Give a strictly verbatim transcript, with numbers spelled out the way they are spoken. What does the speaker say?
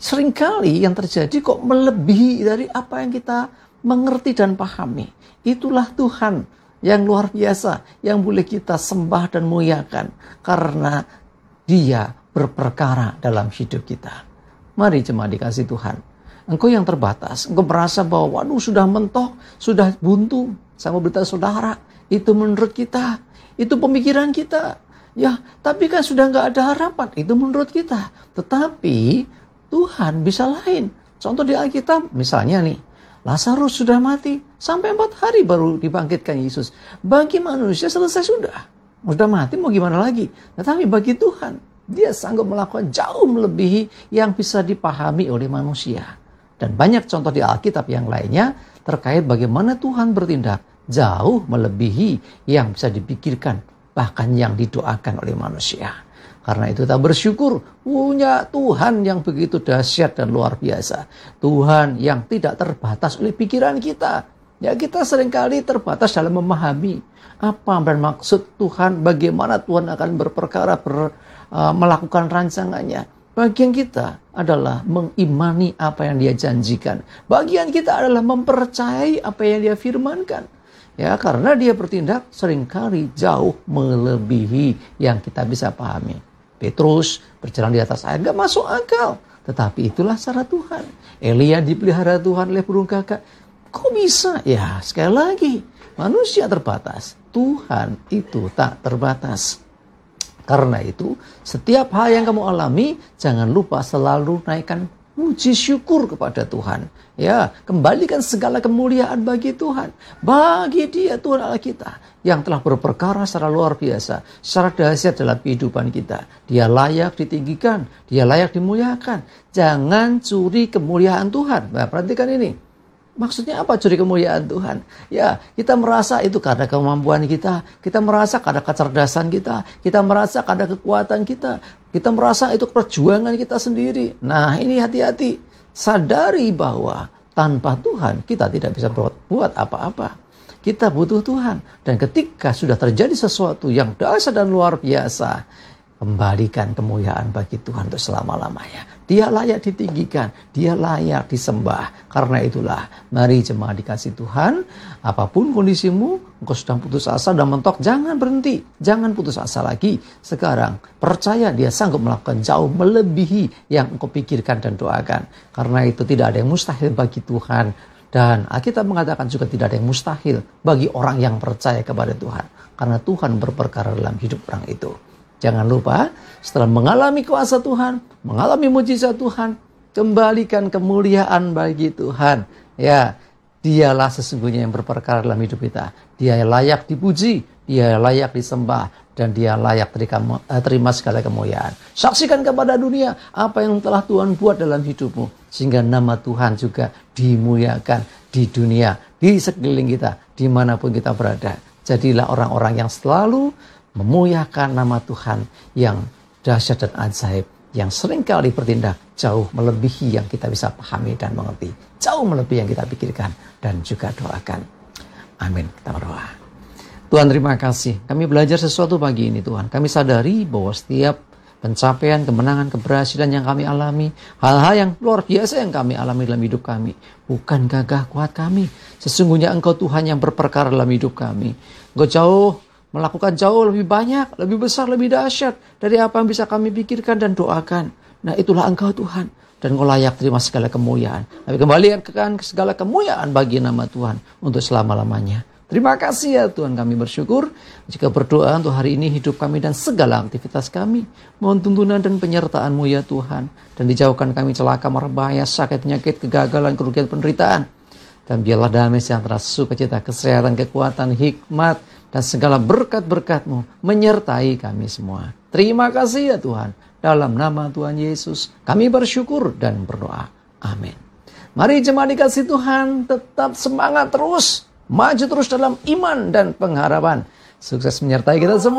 seringkali yang terjadi kok melebihi dari apa yang kita mengerti dan pahami. Itulah Tuhan yang luar biasa, yang boleh kita sembah dan muliakan, karena Dia berperkara dalam hidup kita. Mari jemaat dikasih Tuhan, engkau yang terbatas, engkau merasa bahwa waduh sudah mentok, sudah buntu. Saya mau beritahu saudara, itu menurut kita, itu pemikiran kita. Ya, tapi kan sudah nggak ada harapan, itu menurut kita. Tetapi Tuhan bisa lain. Contoh di Alkitab, misalnya nih, Lazarus sudah mati, sampai empat hari baru dibangkitkan Yesus. Bagi manusia selesai sudah. Sudah mati mau gimana lagi? Tetapi bagi Tuhan, Dia sanggup melakukan jauh melebihi yang bisa dipahami oleh manusia. Dan banyak contoh di Alkitab yang lainnya terkait bagaimana Tuhan bertindak jauh melebihi yang bisa dipikirkan, bahkan yang didoakan oleh manusia. Karena itu kita bersyukur punya Tuhan yang begitu dahsyat dan luar biasa. Tuhan yang tidak terbatas oleh pikiran kita. Ya, kita seringkali terbatas dalam memahami apa dan maksud Tuhan, bagaimana Tuhan akan berperkara, ber, uh, melakukan rancangannya. Bagian kita adalah mengimani apa yang Dia janjikan. Bagian kita adalah mempercayai apa yang Dia firmankan. Ya, karena Dia bertindak seringkali jauh melebihi yang kita bisa pahami. Petrus berjalan di atas air, gak masuk akal. Tetapi itulah cara Tuhan. Elia dipelihara Tuhan oleh burung gagak. Kok bisa? Ya, sekali lagi, manusia terbatas. Tuhan itu tak terbatas. Karena itu, setiap hal yang kamu alami, jangan lupa selalu naikkan puji syukur kepada Tuhan. Ya, kembalikan segala kemuliaan bagi Tuhan. Bagi Dia, Tuhan Allah kita, yang telah berperkara secara luar biasa, secara dahsyat dalam kehidupan kita. Dia layak ditinggikan, Dia layak dimuliakan. Jangan curi kemuliaan Tuhan. Nah, perhatikan ini. Maksudnya apa curi kemuliaan Tuhan? Ya, kita merasa itu karena kemampuan kita. Kita merasa karena kecerdasan kita. Kita merasa karena kekuatan kita. Kita merasa itu perjuangan kita sendiri. Nah, ini hati-hati. Sadari bahwa tanpa Tuhan kita tidak bisa buat, buat apa-apa. Kita butuh Tuhan. Dan ketika sudah terjadi sesuatu yang dahsyat dan luar biasa, kembalikan kemuliaan bagi Tuhan untuk selama-lamanya. Dia layak ditinggikan, Dia layak disembah. Karena itulah, mari jemaat dikasih Tuhan, apapun kondisimu, engkau sudah putus asa dan mentok, jangan berhenti, jangan putus asa lagi. Sekarang, percaya Dia sanggup melakukan jauh melebihi yang engkau pikirkan dan doakan. Karena itu tidak ada yang mustahil bagi Tuhan. Dan Alkitab mengatakan juga tidak ada yang mustahil bagi orang yang percaya kepada Tuhan. Karena Tuhan berperkara dalam hidup orang itu. Jangan lupa, setelah mengalami kuasa Tuhan, mengalami mujizat Tuhan, kembalikan kemuliaan bagi Tuhan. Ya, Dialah sesungguhnya yang berperkara dalam hidup kita. Dia layak dipuji, Dia layak disembah, dan Dia layak terima, terima segala kemuliaan. Saksikan kepada dunia apa yang telah Tuhan buat dalam hidupmu, sehingga nama Tuhan juga dimuliakan di dunia, di sekeliling kita, dimanapun kita berada. Jadilah orang-orang yang selalu memuliakan nama Tuhan yang dahsyat dan ajaib, yang seringkali bertindak jauh melebihi yang kita bisa pahami dan mengerti, jauh melebihi yang kita pikirkan dan juga doakan. Amin. Kita berdoa. Tuhan, terima kasih. Kami belajar sesuatu pagi ini, Tuhan. Kami sadari bahwa setiap pencapaian, kemenangan, keberhasilan yang kami alami, hal-hal yang luar biasa yang kami alami dalam hidup kami, bukan gagah kuat kami. Sesungguhnya Engkau Tuhan yang berperkara dalam hidup kami. Engkau jauh melakukan jauh lebih banyak, lebih besar, lebih dahsyat dari apa yang bisa kami pikirkan dan doakan. Nah, itulah Engkau Tuhan. Dan Engkau layak terima segala kemuliaan. Kami kembalikan segala kemuliaan bagi nama Tuhan untuk selama-lamanya. Terima kasih ya Tuhan, kami bersyukur. Jika berdoa untuk hari ini hidup kami dan segala aktivitas kami, mohon tuntunan dan penyertaan-Mu ya Tuhan. Dan dijauhkan kami celaka, mara bahaya, sakit, penyakit, kegagalan, kerugian, penderitaan. Dan biarlah damai, sejahtera, sukacita, kesehatan, kekuatan, hikmat, dan segala berkat-berkat-Mu menyertai kami semua. Terima kasih ya Tuhan. Dalam nama Tuhan Yesus, kami bersyukur dan berdoa. Amin. Mari jemaat dikasih Tuhan, tetap semangat terus. Maju terus dalam iman dan pengharapan. Sukses menyertai kita semua.